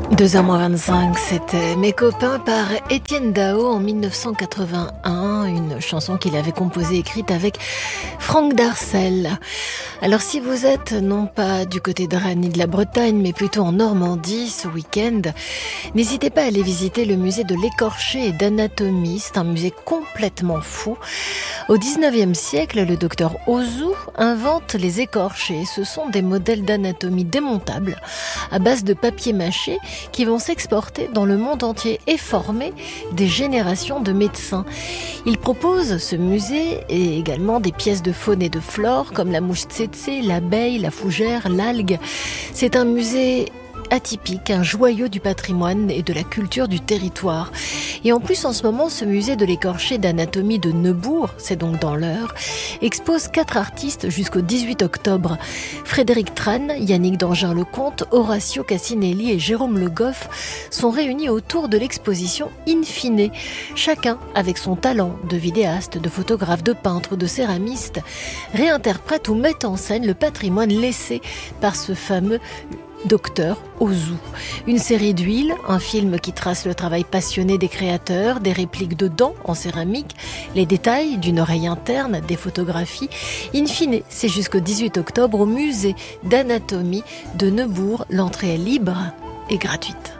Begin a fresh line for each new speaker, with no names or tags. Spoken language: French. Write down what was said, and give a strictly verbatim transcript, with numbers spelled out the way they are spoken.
deux heures moins vingt-cinq, c'était Mes copains par Étienne Dao en mille neuf cent quatre-vingt-un, une chanson qu'il avait composée et écrite avec Franck Darcel. Alors si vous êtes non pas du côté de Rennes ni de la Bretagne, mais plutôt en Normandie ce week-end, n'hésitez pas à aller visiter le musée de l'écorché et d'anatomie. C'est un musée complètement fou. Au dix-neuvième siècle, le docteur Ozu invente les écorchés. Ce sont des modèles d'anatomie démontables à base de papier mâché qui vont s'exporter dans le monde entier et former des générations de médecins. Il propose, ce musée, et également des pièces de faune et de flore comme la mouche tsetse, l'abeille, la fougère, l'algue. C'est un musée atypique, un joyau du patrimoine et de la culture du territoire. Et en plus, en ce moment, ce musée de l'écorché d'anatomie de Neubourg, c'est donc dans l'Eure, expose quatre artistes jusqu'au dix-huit octobre. Frédéric Trane, Yannick Dangin-Lecomte, Horacio Cassinelli et Jérôme Le Goff sont réunis autour de l'exposition Infine. Chacun, avec son talent de vidéaste, de photographe, de peintre, de céramiste, réinterprète ou met en scène le patrimoine laissé par ce fameux Docteur Ozu. Une série d'huiles, un film qui trace le travail passionné des créateurs, des répliques de dents en céramique, les détails d'une oreille interne, des photographies. In fine, c'est jusqu'au dix-huit octobre au musée d'anatomie de Neubourg. L'entrée est libre et gratuite.